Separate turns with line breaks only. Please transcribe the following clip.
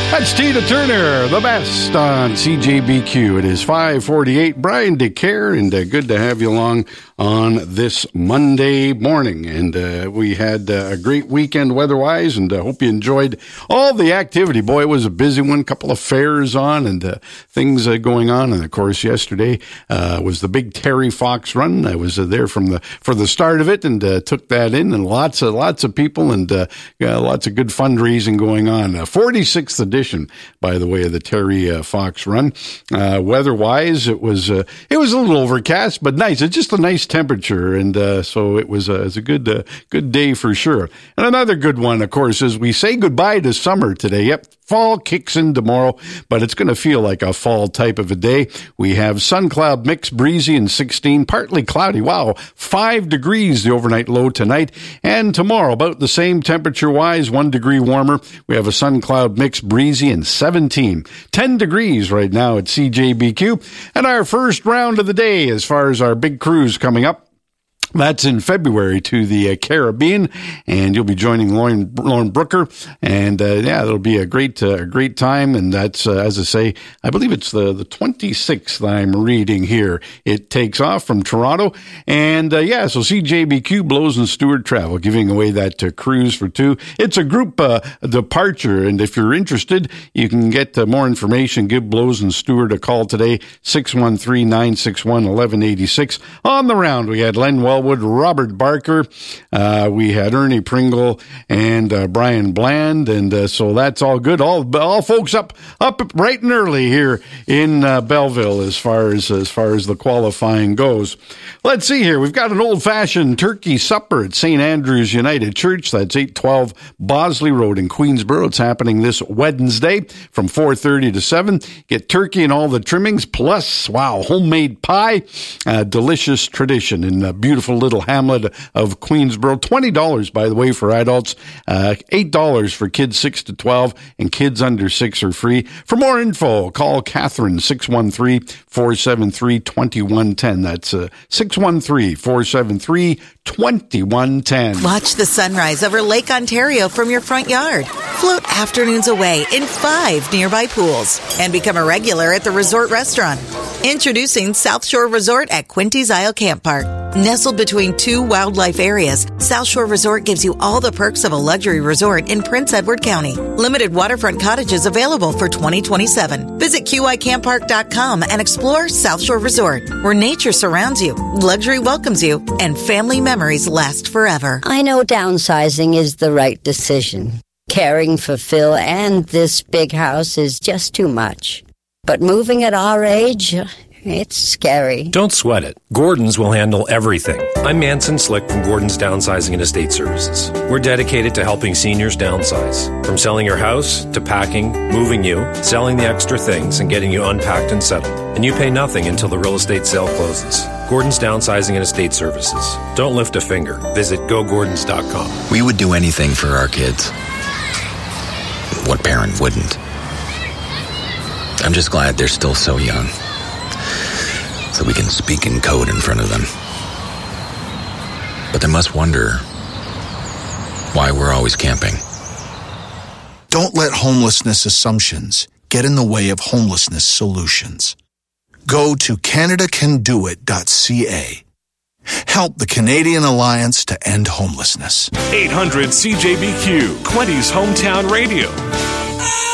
That's Tina Turner, the best on CJBQ. It is 5:48. Brian DeCare, and good to have you along on this Monday morning. And we had a great weekend weather-wise, and hope you enjoyed all the activity. Boy, it was a busy one. Couple of fairs on and things going on. And, of course, yesterday was the big Terry Fox run. I was there for the start of it and took that in, and lots of people and lots of good fundraising going on. 46th edition, by the way, of the Terry Fox run. Weather-wise, it was a little overcast, but nice. It's just a nice temperature, and so it was a good day for sure. And another good one, of course, is we say goodbye to summer today. Yep, fall kicks in tomorrow, but it's going to feel like a fall type of a day. We have sun cloud mix, breezy and 16, partly cloudy. Wow, 5 degrees the overnight low tonight, and tomorrow about the same temperature-wise, 1 degree warmer. We have a sun cloud mix, breezy and 17. 10 degrees right now at CJBQ. And our first round of the day as far as our big cruise coming up. That's in February to the Caribbean, and you'll be joining Lauren Brooker, and it'll be a great time. And that's as I say, I believe it's the 26th I'm reading here. It takes off from Toronto, and so CJBQ Blows and Stewart Travel giving away that cruise for two. It's a group departure, and if you're interested, you can get more information. Give Blows and Stewart a call today, 613-961-1186. On the round, we had Len Wellwood, Robert Barker, we had Ernie Pringle and Brian Bland, and so that's all good. All folks up bright and early here in Belleville as far as the qualifying goes. Let's see here. We've got an old-fashioned turkey supper at St. Andrew's United Church. That's 812 Bosley Road in Queensboro. It's happening this Wednesday from 4:30 to 7. Get turkey and all the trimmings, plus, homemade pie. Delicious tradition in a beautiful little hamlet of Queensboro. $20, by the way, for adults. $8 for kids 6 to 12, and kids under 6 are free. For more info, call Catherine, 613-473-2110. That's 613-473-2110.
Watch the sunrise over Lake Ontario from your front yard. Float afternoons away in 5 nearby pools and become a regular at the resort restaurant. Introducing South Shore Resort at Quinty's Isle Camp Park. Nestled between 2 wildlife areas, South Shore Resort gives you all the perks of a luxury resort in Prince Edward County. Limited waterfront cottages available for 2027. Visit QICamppark.com and explore South Shore Resort, where nature surrounds you, luxury welcomes you, and family memories last forever.
I know downsizing is the right decision. Caring for Phil and this big house is just too much. But moving at our age, it's scary.
Don't sweat it. Gordon's will handle everything. I'm Manson Slick from Gordon's Downsizing and Estate Services. We're dedicated to helping seniors downsize. From selling your house, to packing, moving you, selling the extra things, and getting you unpacked and settled. And you pay nothing until the real estate sale closes. Gordon's Downsizing and Estate Services. Don't lift a finger. Visit GoGordons.com.
We would do anything for our kids. What parent wouldn't? I'm just glad they're still so young, so we can speak in code in front of them. But they must wonder why we're always camping.
Don't let homelessness assumptions get in the way of homelessness solutions. Go to CanadaCanDoIt.ca. Help the Canadian Alliance to End Homelessness.
800 CJBQ, Quinty's Hometown Radio.